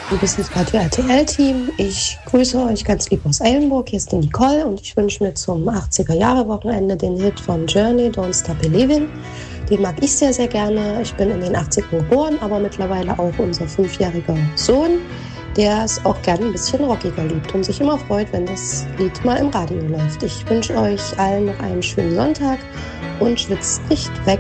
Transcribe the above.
Liebes Radio RTL-Team, ich grüße euch ganz lieb aus Eilenburg. Hier ist die Nicole und ich wünsche mir zum 80er-Jahre-Wochenende den Hit von Journey, Don't Stop Believin'. Den mag ich sehr, sehr gerne. Ich bin in den 80ern geboren, aber mittlerweile auch unser 5-jähriger Sohn, der es auch gerne ein bisschen rockiger liebt und sich immer freut, wenn das Lied mal im Radio läuft. Ich wünsche euch allen noch einen schönen Sonntag und schwitzt nicht weg.